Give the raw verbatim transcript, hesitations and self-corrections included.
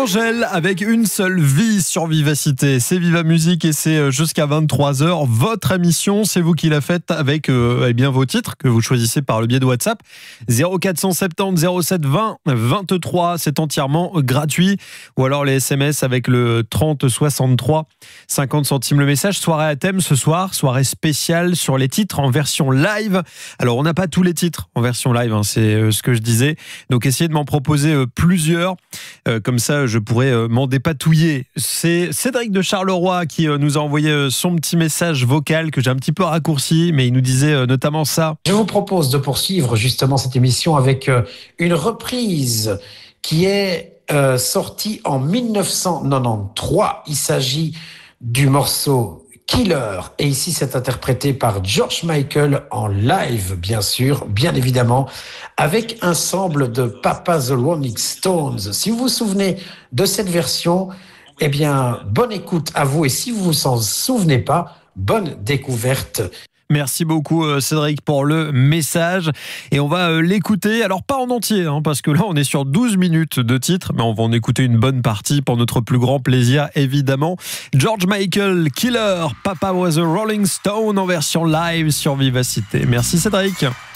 Angèle avec Une seule vie sur Vivacité. C'est Viva Musique et c'est jusqu'à vingt-trois heures. Votre émission, c'est vous qui la faites avec euh, eh bien, vos titres que vous choisissez par le biais de WhatsApp. zéro quatre cent soixante-dix zéro sept vingt vingt-trois, c'est entièrement gratuit. Ou alors les S M S avec le trente soixante-trois, cinquante centimes le message. Soirée à thème ce soir, soirée spéciale sur les titres en version live. Alors on n'a pas tous les titres en version live, hein, c'est euh, ce que je disais. Donc essayez de m'en proposer euh, plusieurs. Euh, comme ça, je pourrais euh, m'en dépatouiller. C'est Cédric de Charleroi qui euh, nous a envoyé euh, son petit message vocal que j'ai un petit peu raccourci, mais il nous disait euh, notamment ça. Je vous propose de poursuivre justement cette émission avec euh, une reprise qui est euh, sortie en dix-neuf cent quatre-vingt-treize. Il s'agit du morceau Killer. Et ici, c'est interprété par George Michael en live, bien sûr, bien évidemment, avec un sample de Papa the Rolling Stones. Si vous vous souvenez de cette version, eh bien, bonne écoute à vous. Et si vous ne vous en souvenez pas, bonne découverte. Merci beaucoup Cédric pour le message et on va l'écouter, alors pas en entier hein, parce que là on est sur douze minutes de titre, mais on va en écouter une bonne partie pour notre plus grand plaisir évidemment. George Michael, Killer, Papa was a Rolling Stone en version live sur Vivacité. Merci Cédric.